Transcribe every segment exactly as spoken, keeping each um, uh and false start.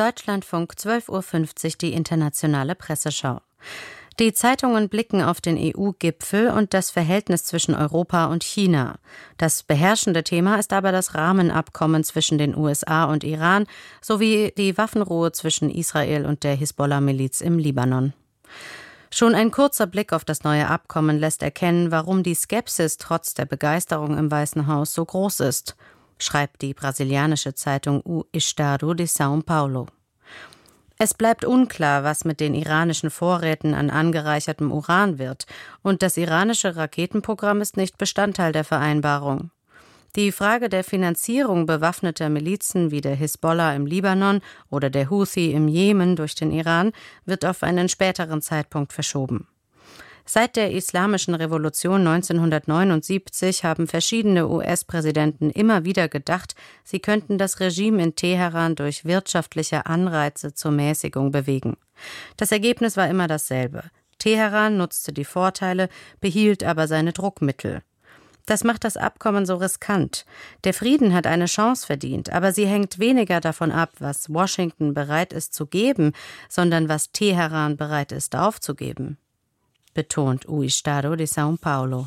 Deutschlandfunk zwölf Uhr fünfzig, die internationale Presseschau. Die Zeitungen blicken auf den E U-Gipfel und das Verhältnis zwischen Europa und China. Das beherrschende Thema ist aber das Rahmenabkommen zwischen den U S A und Iran sowie die Waffenruhe zwischen Israel und der Hisbollah-Miliz im Libanon. Schon ein kurzer Blick auf das neue Abkommen lässt erkennen, warum die Skepsis trotz der Begeisterung im Weißen Haus so groß ist, schreibt die brasilianische Zeitung O Estado de São Paulo. Es bleibt unklar, was mit den iranischen Vorräten an angereichertem Uran wird, und das iranische Raketenprogramm ist nicht Bestandteil der Vereinbarung. Die Frage der Finanzierung bewaffneter Milizen wie der Hisbollah im Libanon oder der Houthi im Jemen durch den Iran wird auf einen späteren Zeitpunkt verschoben. Seit der Islamischen Revolution neunzehnhundertneunundsiebzig haben verschiedene U S-Präsidenten immer wieder gedacht, sie könnten das Regime in Teheran durch wirtschaftliche Anreize zur Mäßigung bewegen. Das Ergebnis war immer dasselbe. Teheran nutzte die Vorteile, behielt aber seine Druckmittel. Das macht das Abkommen so riskant. Der Frieden hat eine Chance verdient, aber sie hängt weniger davon ab, was Washington bereit ist zu geben, sondern was Teheran bereit ist aufzugeben, betont O Estado de São Paulo.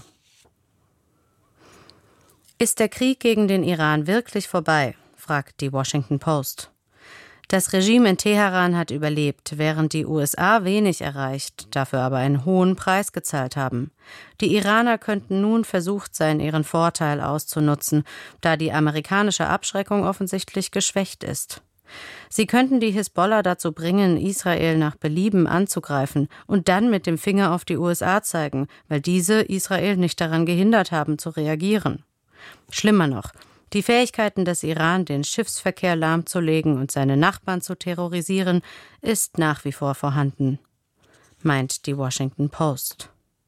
Ist der Krieg gegen den Iran wirklich vorbei? Fragt die Washington Post. Das Regime in Teheran hat überlebt, während die U S A wenig erreicht, dafür aber einen hohen Preis gezahlt haben. Die Iraner könnten nun versucht sein, ihren Vorteil auszunutzen, da die amerikanische Abschreckung offensichtlich geschwächt ist. Sie könnten die Hisbollah dazu bringen, Israel nach Belieben anzugreifen und dann mit dem Finger auf die U S A zeigen, weil diese Israel nicht daran gehindert haben, zu reagieren. Schlimmer noch, die Fähigkeiten des Iran, den Schiffsverkehr lahmzulegen und seine Nachbarn zu terrorisieren, ist nach wie vor vorhanden, meint die Washington Post.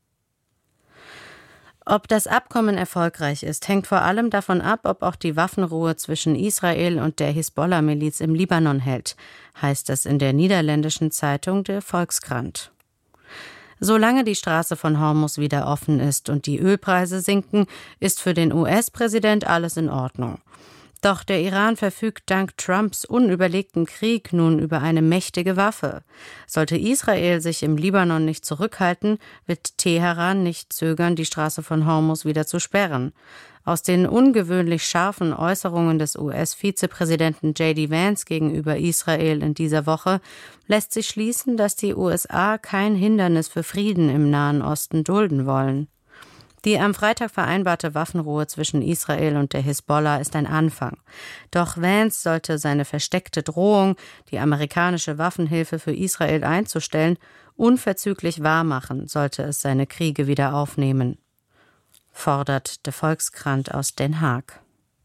Ob das Abkommen erfolgreich ist, hängt vor allem davon ab, ob auch die Waffenruhe zwischen Israel und der Hisbollah-Miliz im Libanon hält, heißt es in der niederländischen Zeitung De Volkskrant. Solange die Straße von Hormuz wieder offen ist und die Ölpreise sinken, ist für den U S-Präsident alles in Ordnung. Doch der Iran verfügt dank Trumps unüberlegten Krieg nun über eine mächtige Waffe. Sollte Israel sich im Libanon nicht zurückhalten, wird Teheran nicht zögern, die Straße von Hormuz wieder zu sperren. Aus den ungewöhnlich scharfen Äußerungen des U S-Vizepräsidenten J D Vance gegenüber Israel in dieser Woche lässt sich schließen, dass die U S A kein Hindernis für Frieden im Nahen Osten dulden wollen. Die am Freitag vereinbarte Waffenruhe zwischen Israel und der Hisbollah ist ein Anfang. Doch Vance sollte seine versteckte Drohung, die amerikanische Waffenhilfe für Israel einzustellen, unverzüglich wahrmachen, sollte es seine Kriege wieder aufnehmen, fordert De Volkskrant aus Den Haag.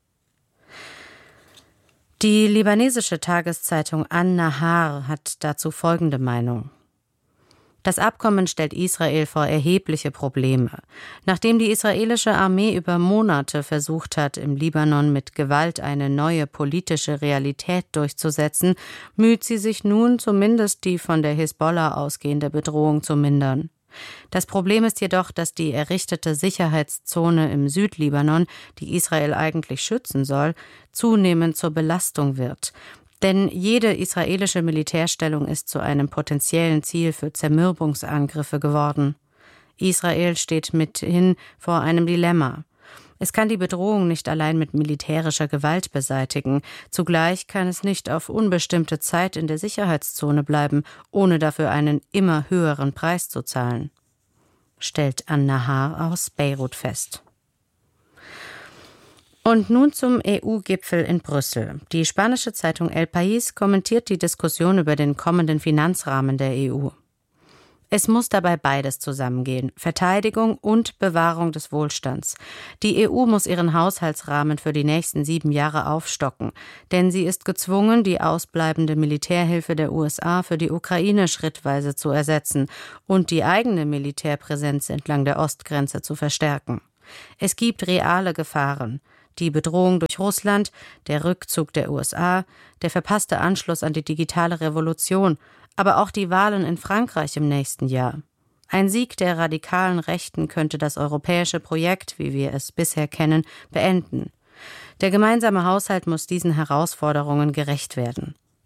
Die libanesische Tageszeitung An-Nahar hat dazu folgende Meinung. Das Abkommen stellt Israel vor erhebliche Probleme. Nachdem die israelische Armee über Monate versucht hat, im Libanon mit Gewalt eine neue politische Realität durchzusetzen, müht sie sich nun zumindest die von der Hisbollah ausgehende Bedrohung zu mindern. Das Problem ist jedoch, dass die errichtete Sicherheitszone im Südlibanon, die Israel eigentlich schützen soll, zunehmend zur Belastung wird. Denn jede israelische Militärstellung ist zu einem potenziellen Ziel für Zermürbungsangriffe geworden. Israel steht mithin vor einem Dilemma. Es kann die Bedrohung nicht allein mit militärischer Gewalt beseitigen. Zugleich kann es nicht auf unbestimmte Zeit in der Sicherheitszone bleiben, ohne dafür einen immer höheren Preis zu zahlen, stellt An-Nahar aus Beirut fest. Und nun zum E U-Gipfel in Brüssel. Die spanische Zeitung El País kommentiert die Diskussion über den kommenden Finanzrahmen der E U. Es muss dabei beides zusammengehen, Verteidigung und Bewahrung des Wohlstands. Die E U muss ihren Haushaltsrahmen für die nächsten sieben Jahre aufstocken, denn sie ist gezwungen, die ausbleibende Militärhilfe der U S A für die Ukraine schrittweise zu ersetzen und die eigene Militärpräsenz entlang der Ostgrenze zu verstärken. Es gibt reale Gefahren. Die Bedrohung durch Russland, der Rückzug der U S A, der verpasste Anschluss an die digitale Revolution, aber auch die Wahlen in Frankreich im nächsten Jahr. Ein Sieg der radikalen Rechten könnte das europäische Projekt, wie wir es bisher kennen, beenden. Der gemeinsame Haushalt muss diesen Herausforderungen gerecht werden.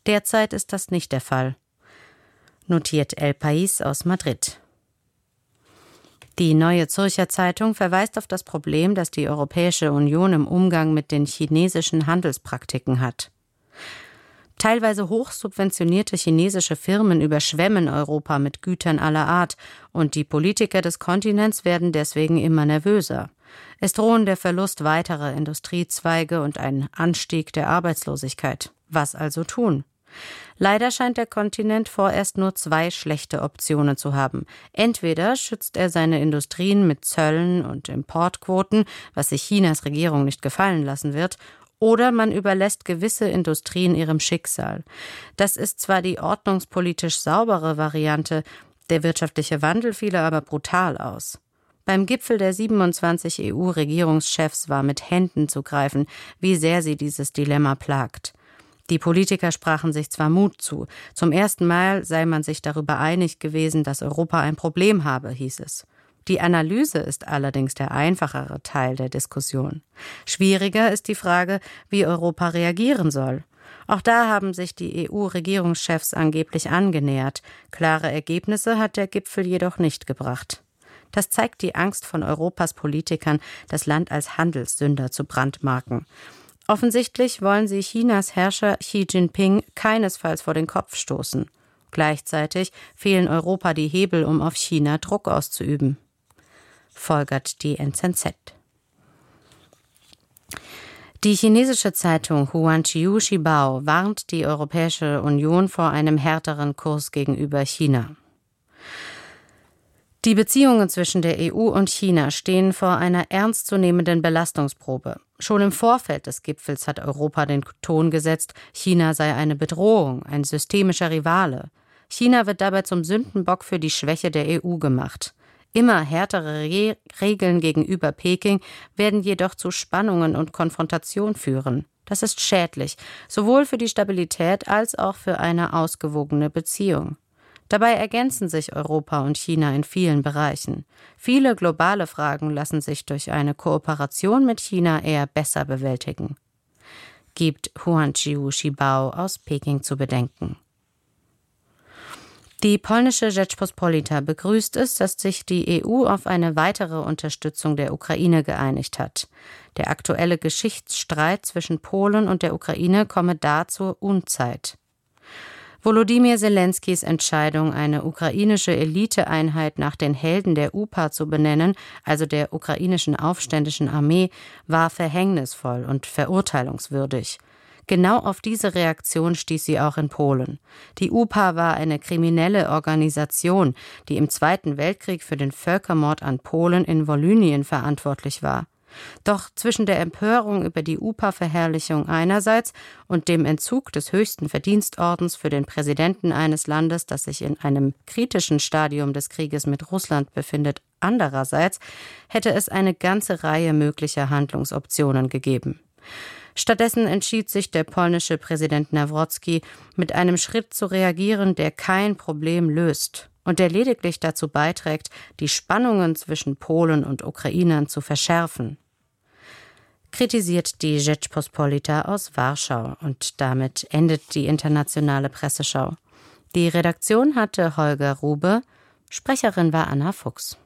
Derzeit ist das nicht der Fall, notiert El País aus Madrid. Die Neue Zürcher Zeitung verweist auf das Problem, das die Europäische Union im Umgang mit den chinesischen Handelspraktiken hat. Teilweise hochsubventionierte chinesische Firmen überschwemmen Europa mit Gütern aller Art und die Politiker des Kontinents werden deswegen immer nervöser. Es drohen der Verlust weiterer Industriezweige und ein Anstieg der Arbeitslosigkeit. Was also tun? Leider scheint der Kontinent vorerst nur zwei schlechte Optionen zu haben. Entweder schützt er seine Industrien mit Zöllen und Importquoten, was sich Chinas Regierung nicht gefallen lassen wird, oder man überlässt gewisse Industrien ihrem Schicksal. Das ist zwar die ordnungspolitisch saubere Variante, der wirtschaftliche Wandel fiele aber brutal aus. Beim Gipfel der siebenundzwanzig E U-Regierungschefs war mit Händen zu greifen, wie sehr sie dieses Dilemma plagt. Die Politiker sprachen sich zwar Mut zu, zum ersten Mal sei man sich darüber einig gewesen, dass Europa ein Problem habe, hieß es. Die Analyse ist allerdings der einfachere Teil der Diskussion. Schwieriger ist die Frage, wie Europa reagieren soll. Auch da haben sich die E U-Regierungschefs angeblich angenähert. Klare Ergebnisse hat der Gipfel jedoch nicht gebracht. Das zeigt die Angst von Europas Politikern, das Land als Handelssünder zu brandmarken. Offensichtlich wollen sie Chinas Herrscher Xi Jinping keinesfalls vor den Kopf stoßen. Gleichzeitig fehlen Europa die Hebel, um auf China Druck auszuüben, folgert die N Z Z. Die chinesische Zeitung Huanqiu Shibao warnt die Europäische Union vor einem härteren Kurs gegenüber China. Die Beziehungen zwischen der E U und China stehen vor einer ernstzunehmenden Belastungsprobe. Schon im Vorfeld des Gipfels hat Europa den Ton gesetzt, China sei eine Bedrohung, ein systemischer Rivale. China wird dabei zum Sündenbock für die Schwäche der E U gemacht. Immer härtere Re- Regeln gegenüber Peking werden jedoch zu Spannungen und Konfrontation führen. Das ist schädlich, sowohl für die Stabilität als auch für eine ausgewogene Beziehung. Dabei ergänzen sich Europa und China in vielen Bereichen. Viele globale Fragen lassen sich durch eine Kooperation mit China eher besser bewältigen, gibt Huanqiu Shibao aus Peking zu bedenken. Die polnische Rzeczpospolita begrüßt es, dass sich die E U auf eine weitere Unterstützung der Ukraine geeinigt hat. Der aktuelle Geschichtsstreit zwischen Polen und der Ukraine komme da zur Unzeit. Volodymyr Zelenskys Entscheidung, eine ukrainische Eliteeinheit nach den Helden der U P A zu benennen, also der ukrainischen aufständischen Armee, war verhängnisvoll und verurteilungswürdig. Genau auf diese Reaktion stieß sie auch in Polen. Die U P A war eine kriminelle Organisation, die im Zweiten Weltkrieg für den Völkermord an Polen in Wolynien verantwortlich war. Doch zwischen der Empörung über die U P A-Verherrlichung einerseits und dem Entzug des höchsten Verdienstordens für den Präsidenten eines Landes, das sich in einem kritischen Stadium des Krieges mit Russland befindet, andererseits, hätte es eine ganze Reihe möglicher Handlungsoptionen gegeben. Stattdessen entschied sich der polnische Präsident Nawrocki, mit einem Schritt zu reagieren, der kein Problem löst und der lediglich dazu beiträgt, die Spannungen zwischen Polen und Ukrainern zu verschärfen, kritisiert die Rzeczpospolita aus Warschau, und damit endet die internationale Presseschau. Die Redaktion hatte Holger Rube, Sprecherin war Anna Fuchs.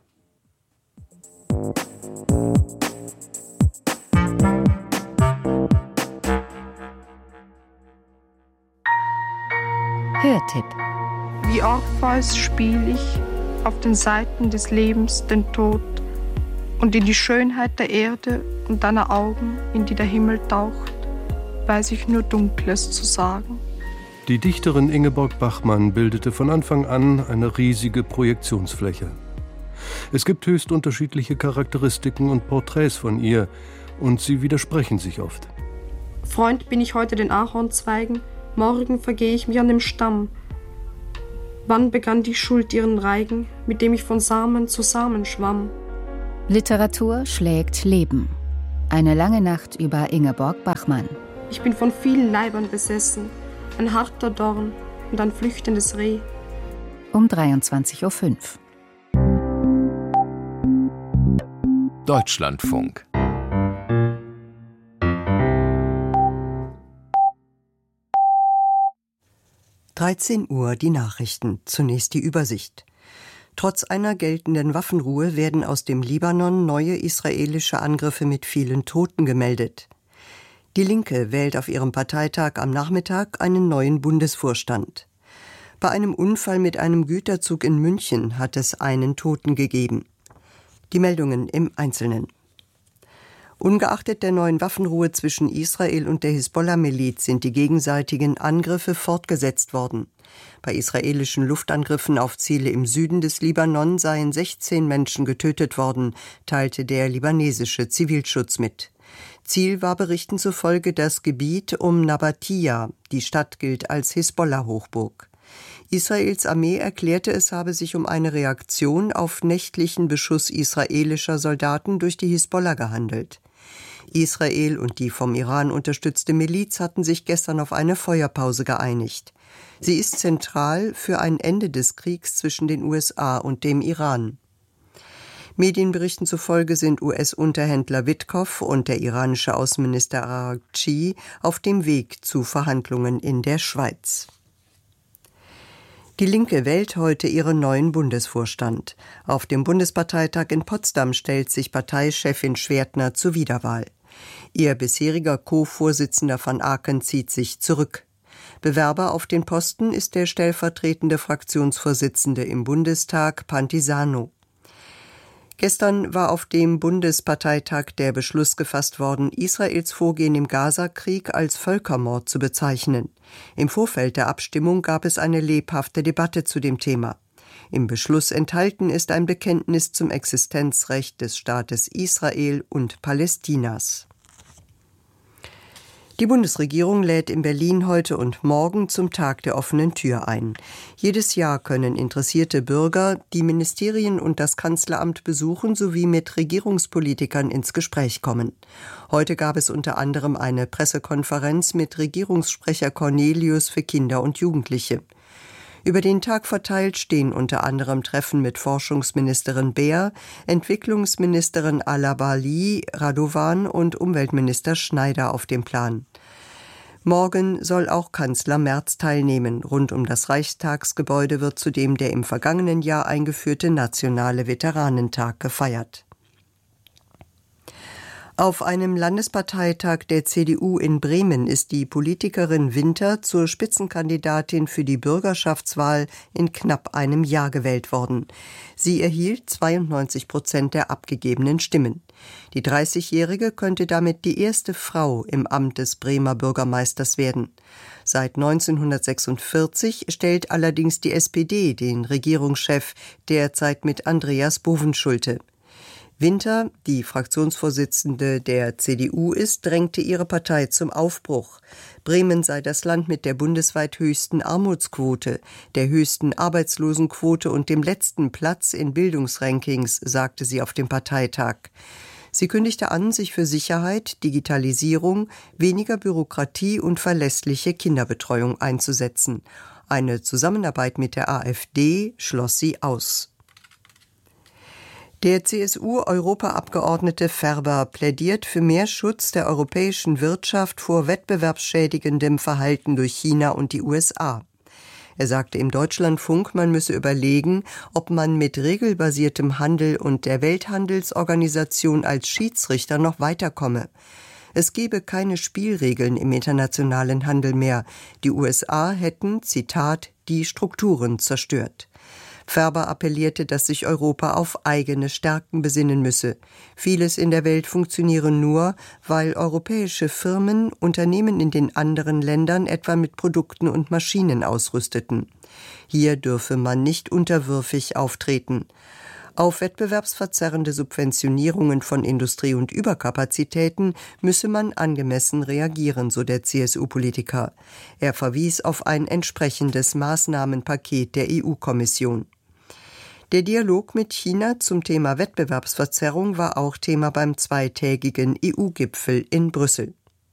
Hörtipp. Wie Orpheus spiel ich auf den Seiten des Lebens den Tod und in die Schönheit der Erde und deiner Augen, in die der Himmel taucht, weiß ich nur Dunkles zu sagen. Die Dichterin Ingeborg Bachmann bildete von Anfang an eine riesige Projektionsfläche. Es gibt höchst unterschiedliche Charakteristiken und Porträts von ihr, und sie widersprechen sich oft. Freund bin ich heute den Ahornzweigen, morgen vergehe ich mich an dem Stamm. Wann begann die Schuld ihren Reigen, mit dem ich von Samen zu Samen schwamm? Literatur schlägt Leben. Eine lange Nacht über Ingeborg Bachmann. Ich bin von vielen Leibern besessen, ein harter Dorn und ein flüchtendes Reh. Um dreiundzwanzig Uhr fünf. Deutschlandfunk. dreizehn Uhr die Nachrichten. Zunächst die Übersicht. Trotz einer geltenden Waffenruhe werden aus dem Libanon neue israelische Angriffe mit vielen Toten gemeldet. Die Linke wählt auf ihrem Parteitag am Nachmittag einen neuen Bundesvorstand. Bei einem Unfall mit einem Güterzug in München hat es einen Toten gegeben. Die Meldungen im Einzelnen. Ungeachtet der neuen Waffenruhe zwischen Israel und der Hisbollah-Miliz sind die gegenseitigen Angriffe fortgesetzt worden. Bei israelischen Luftangriffen auf Ziele im Süden des Libanon seien sechzehn Menschen getötet worden, teilte der libanesische Zivilschutz mit. Ziel war Berichten zufolge das Gebiet um Nabatiya. Die Stadt gilt als Hisbollah-Hochburg. Israels Armee erklärte, es habe sich um eine Reaktion auf nächtlichen Beschuss israelischer Soldaten durch die Hisbollah gehandelt. Israel und die vom Iran unterstützte Miliz hatten sich gestern auf eine Feuerpause geeinigt. Sie ist zentral für ein Ende des Kriegs zwischen den U S A und dem Iran. Medienberichten zufolge sind U S-Unterhändler Witkow und der iranische Außenminister Araghchi auf dem Weg zu Verhandlungen in der Schweiz. Die Linke wählt heute ihren neuen Bundesvorstand. Auf dem Bundesparteitag in Potsdam stellt sich Parteichefin Schwertner zur Wiederwahl. Ihr bisheriger Co-Vorsitzender van Aken zieht sich zurück. Bewerber auf den Posten ist der stellvertretende Fraktionsvorsitzende im Bundestag Pantisano. Gestern war auf dem Bundesparteitag der Beschluss gefasst worden, Israels Vorgehen im Gaza-Krieg als Völkermord zu bezeichnen. Im Vorfeld der Abstimmung gab es eine lebhafte Debatte zu dem Thema. Im Beschluss enthalten ist ein Bekenntnis zum Existenzrecht des Staates Israel und Palästinas. Die Bundesregierung lädt in Berlin heute und morgen zum Tag der offenen Tür ein. Jedes Jahr können interessierte Bürger die Ministerien und das Kanzleramt besuchen sowie mit Regierungspolitikern ins Gespräch kommen. Heute gab es unter anderem eine Pressekonferenz mit Regierungssprecher Cornelius für Kinder und Jugendliche. Über den Tag verteilt stehen unter anderem Treffen mit Forschungsministerin Beer, Entwicklungsministerin Al-Abali Radovan und Umweltminister Schneider auf dem Plan. Morgen soll auch Kanzler Merz teilnehmen. Rund um das Reichstagsgebäude wird zudem der im vergangenen Jahr eingeführte Nationale Veteranentag gefeiert. Auf einem Landesparteitag der C D U in Bremen ist die Politikerin Winter zur Spitzenkandidatin für die Bürgerschaftswahl in knapp einem Jahr gewählt worden. Sie erhielt zweiundneunzig Prozent der abgegebenen Stimmen. Die dreißigjährige könnte damit die erste Frau im Amt des Bremer Bürgermeisters werden. Seit neunzehnhundertsechsundvierzig stellt allerdings die S P D den Regierungschef, derzeit mit Andreas Bovenschulte. Winter, die Fraktionsvorsitzende der C D U ist, drängte ihre Partei zum Aufbruch. Bremen sei das Land mit der bundesweit höchsten Armutsquote, der höchsten Arbeitslosenquote und dem letzten Platz in Bildungsrankings, sagte sie auf dem Parteitag. Sie kündigte an, sich für Sicherheit, Digitalisierung, weniger Bürokratie und verlässliche Kinderbetreuung einzusetzen. Eine Zusammenarbeit mit der AfD schloss sie aus. Der C S U-Europaabgeordnete Ferber plädiert für mehr Schutz der europäischen Wirtschaft vor wettbewerbsschädigendem Verhalten durch China und die U S A. Er sagte im Deutschlandfunk, man müsse überlegen, ob man mit regelbasiertem Handel und der Welthandelsorganisation als Schiedsrichter noch weiterkomme. Es gebe keine Spielregeln im internationalen Handel mehr. Die U S A hätten, Zitat, die Strukturen zerstört. Ferber appellierte, dass sich Europa auf eigene Stärken besinnen müsse. Vieles in der Welt funktioniere nur, weil europäische Firmen Unternehmen in den anderen Ländern etwa mit Produkten und Maschinen ausrüsteten. Hier dürfe man nicht unterwürfig auftreten. Auf wettbewerbsverzerrende Subventionierungen von Industrie und Überkapazitäten müsse man angemessen reagieren, so der C S U-Politiker. Er verwies auf ein entsprechendes Maßnahmenpaket der E U-Kommission. Der Dialog mit China zum Thema Wettbewerbsverzerrung war auch Thema beim zweitägigen E U-Gipfel in Brüssel.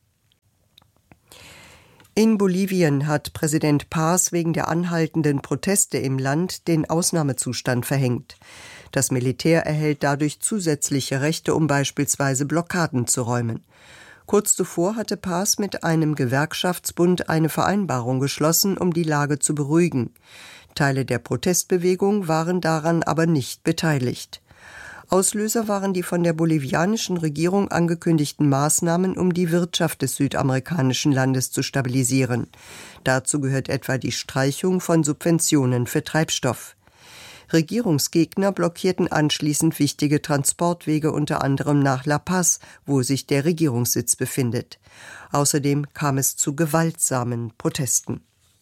In Bolivien hat Präsident Paz wegen der anhaltenden Proteste im Land den Ausnahmezustand verhängt. Das Militär erhält dadurch zusätzliche Rechte, um beispielsweise Blockaden zu räumen. Kurz zuvor hatte Paz mit einem Gewerkschaftsbund eine Vereinbarung geschlossen, um die Lage zu beruhigen. Teile der Protestbewegung waren daran aber nicht beteiligt. Auslöser waren die von der bolivianischen Regierung angekündigten Maßnahmen, um die Wirtschaft des südamerikanischen Landes zu stabilisieren. Dazu gehört etwa die Streichung von Subventionen für Treibstoff. Regierungsgegner blockierten anschließend wichtige Transportwege, unter anderem nach La Paz, wo sich der Regierungssitz befindet. Außerdem kam es zu gewaltsamen Protesten.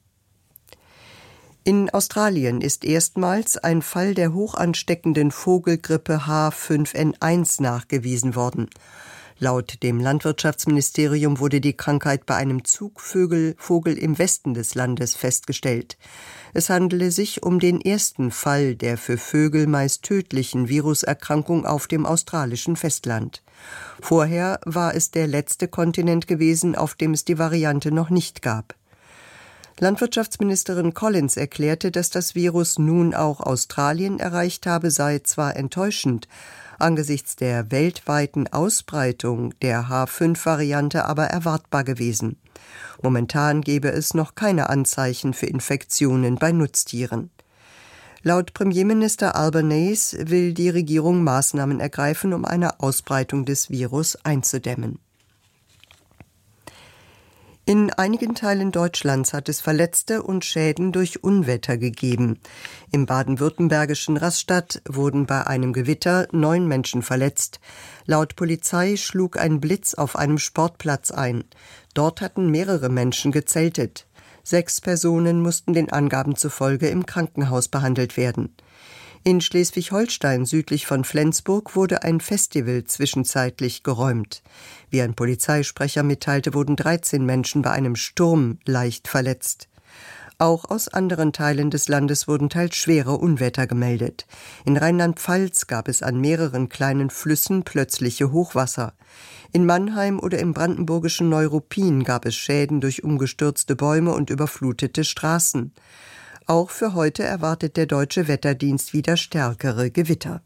In Australien ist erstmals ein Fall der hochansteckenden Vogelgrippe H fünf N eins nachgewiesen worden. Laut dem Landwirtschaftsministerium wurde die Krankheit bei einem Zugvogel Vogel im Westen des Landes festgestellt. Es handele sich um den ersten Fall der für Vögel meist tödlichen Viruserkrankung auf dem australischen Festland. Vorher war es der letzte Kontinent gewesen, auf dem es die Variante noch nicht gab. Landwirtschaftsministerin Collins erklärte, dass das Virus nun auch Australien erreicht habe, sei zwar enttäuschend, angesichts der weltweiten Ausbreitung der H fünf Variante aber erwartbar gewesen. Momentan gebe es noch keine Anzeichen für Infektionen bei Nutztieren. Laut Premierminister Albanese will die Regierung Maßnahmen ergreifen, um eine Ausbreitung des Virus einzudämmen. In einigen Teilen Deutschlands hat es Verletzte und Schäden durch Unwetter gegeben. Im baden-württembergischen Rastatt wurden bei einem Gewitter neun Menschen verletzt. Laut Polizei schlug ein Blitz auf einem Sportplatz ein. Dort hatten mehrere Menschen gezeltet. Sechs Personen mussten den Angaben zufolge im Krankenhaus behandelt werden. In Schleswig-Holstein südlich von Flensburg wurde ein Festival zwischenzeitlich geräumt. Wie ein Polizeisprecher mitteilte, wurden dreizehn Menschen bei einem Sturm leicht verletzt. Auch aus anderen Teilen des Landes wurden teils schwere Unwetter gemeldet. In Rheinland-Pfalz gab es an mehreren kleinen Flüssen plötzliche Hochwasser. In Mannheim oder im brandenburgischen Neuruppin gab es Schäden durch umgestürzte Bäume und überflutete Straßen. Auch für heute erwartet der Deutsche Wetterdienst wieder stärkere Gewitter.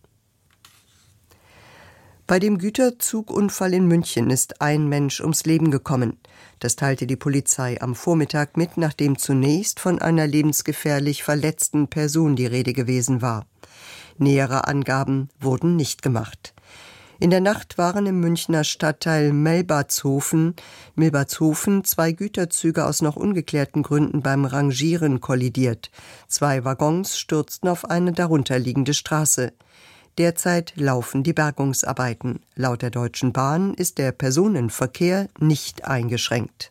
Bei dem Güterzugunfall in München ist ein Mensch ums Leben gekommen. Das teilte die Polizei am Vormittag mit, nachdem zunächst von einer lebensgefährlich verletzten Person die Rede gewesen war. Nähere Angaben wurden nicht gemacht. In der Nacht waren im Münchner Stadtteil Melbertshofen, Milbertshofen zwei Güterzüge aus noch ungeklärten Gründen beim Rangieren kollidiert. Zwei Waggons stürzten auf eine darunterliegende Straße. Derzeit laufen die Bergungsarbeiten. Laut der Deutschen Bahn ist der Personenverkehr nicht eingeschränkt.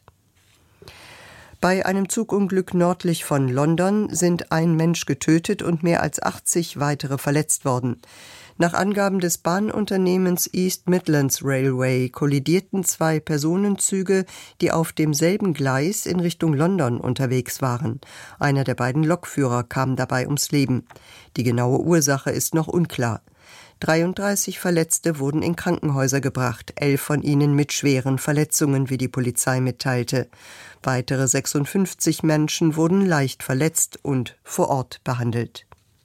Bei einem Zugunglück nördlich von London sind ein Mensch getötet und mehr als achtzig weitere verletzt worden. Nach Angaben des Bahnunternehmens East Midlands Railway kollidierten zwei Personenzüge, die auf demselben Gleis in Richtung London unterwegs waren. Einer der beiden Lokführer kam dabei ums Leben. Die genaue Ursache ist noch unklar. dreiunddreißig Verletzte wurden in Krankenhäuser gebracht, elf von ihnen mit schweren Verletzungen, wie die Polizei mitteilte. Weitere sechsundfünfzig Menschen wurden leicht verletzt und vor Ort behandelt.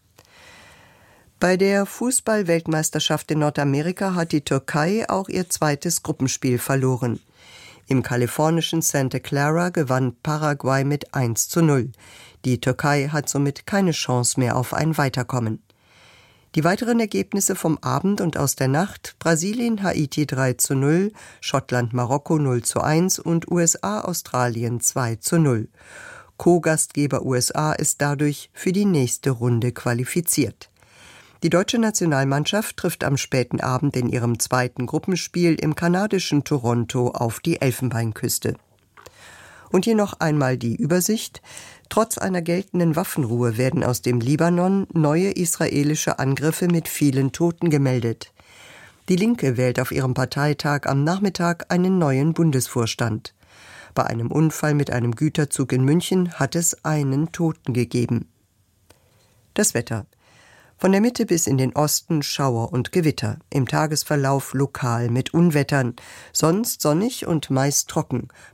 Bei der Fußball-Weltmeisterschaft in Nordamerika hat die Türkei auch ihr zweites Gruppenspiel verloren. Im kalifornischen Santa Clara gewann Paraguay mit eins zu null. Die Türkei hat somit keine Chance mehr auf ein Weiterkommen. Die weiteren Ergebnisse vom Abend und aus der Nacht: Brasilien, Haiti drei zu null, Schottland, Marokko null zu eins und U S A, Australien zwei zu null. Co-Gastgeber U S A ist dadurch für die nächste Runde qualifiziert. Die deutsche Nationalmannschaft trifft am späten Abend in ihrem zweiten Gruppenspiel im kanadischen Toronto auf die Elfenbeinküste. Und hier noch einmal die Übersicht. Trotz einer geltenden Waffenruhe werden aus dem Libanon neue israelische Angriffe mit vielen Toten gemeldet. Die Linke wählt auf ihrem Parteitag am Nachmittag einen neuen Bundesvorstand. Bei einem Unfall mit einem Güterzug in München hat es einen Toten gegeben. Das Wetter. Von der Mitte bis in den Osten Schauer und Gewitter, im Tagesverlauf lokal mit Unwettern, sonst sonnig und meist trocken,